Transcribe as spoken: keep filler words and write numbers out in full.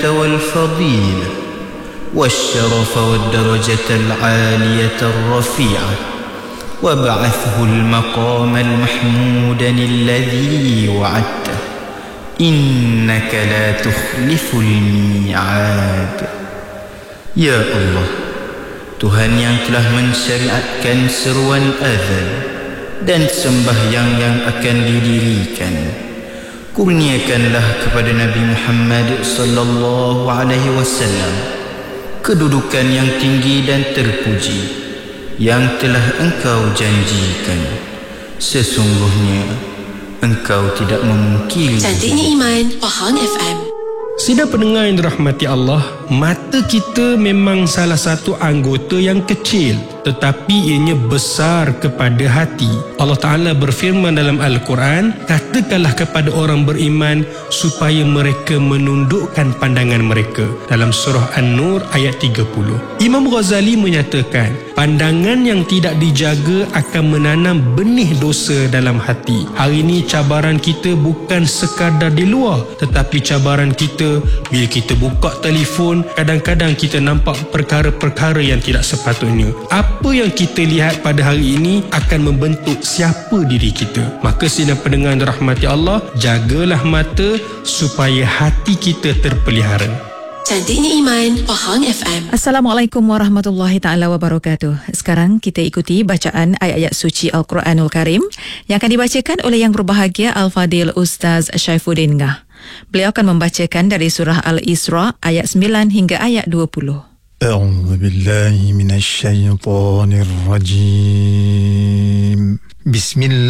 والفضيلة والشرف والدرجة العالية الرفيعة وابعثه المقام المحمود الذي وعدته إنك لا تخلف الميعاد. Ya Allah, Tuhan yang telah mensyariatkan seruan azan dan sembahyang yang akan didirikan, kurniakanlah kepada Nabi Muhammad sallallahu alaihi wasallam kedudukan yang tinggi dan terpuji yang telah Engkau janjikan. Sesungguhnya Engkau tidak memungkiri. Cantiknya Iman, Pahang F M. Sidang pendengar yang dirahmati Allah, mata kita memang salah satu anggota yang kecil tetapi ianya besar kepada hati. Allah Ta'ala berfirman dalam Al-Quran, katakanlah kepada orang beriman supaya mereka menundukkan pandangan mereka, dalam surah An-Nur ayat tiga puluh. Imam Ghazali menyatakan, pandangan yang tidak dijaga akan menanam benih dosa dalam hati. Hari ini cabaran kita bukan sekadar di luar, tetapi cabaran kita bila kita buka telefon, kadang-kadang kita nampak perkara-perkara yang tidak sepatutnya. Apa yang kita lihat pada hari ini akan membentuk siapa diri kita. Maka sidang pendengar yang dirahmati Allah, jagalah mata supaya hati kita terpelihara. Cantiknya Iman, Pahang F M. Assalamualaikum warahmatullahi taala wabarakatuh. Sekarang kita ikuti bacaan ayat-ayat suci Al-Quranul Karim yang akan dibacakan oleh yang berbahagia Al-Fadil Ustaz Syaifuddin Ngah. Beliau akan membacakan dari surah Al-Isra ayat sembilan hingga ayat dua puluh. أعوذ بالله من الشيطان الرجيم بسم الله